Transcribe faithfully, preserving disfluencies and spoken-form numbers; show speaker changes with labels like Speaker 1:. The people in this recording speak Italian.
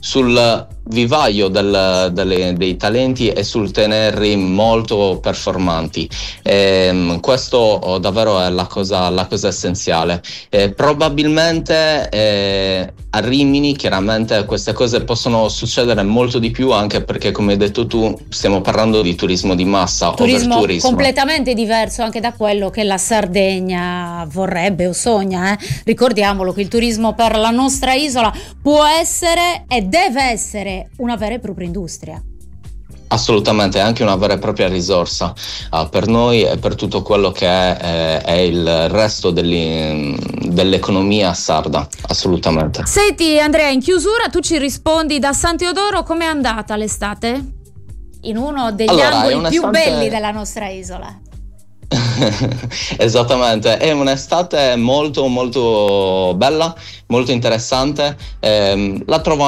Speaker 1: sul vivaio del, delle, dei talenti e sul tenerli molto performanti. E, questo oh, davvero è la cosa, la cosa essenziale. E, probabilmente eh, a Rimini chiaramente queste cose possono succedere molto di più, anche perché, come hai detto tu, stiamo parlando di turismo di massa,
Speaker 2: Turismo
Speaker 1: overturismo.
Speaker 2: completamente diverso anche da quello che la Sardegna vorrebbe o sogna. Eh? Ricordiamolo che il turismo per la nostra isola può essere e deve essere una vera e propria industria.
Speaker 1: Assolutamente, è anche una vera e propria risorsa uh, per noi e per tutto quello che è, è, è il resto dell'economia sarda, assolutamente.
Speaker 2: Senti Andrea, in chiusura tu ci rispondi da San Teodoro, com'è andata l'estate? In uno degli
Speaker 1: allora,
Speaker 2: angoli più belli della nostra isola.
Speaker 1: Esattamente, è un'estate molto molto bella, molto interessante, ehm, la trovo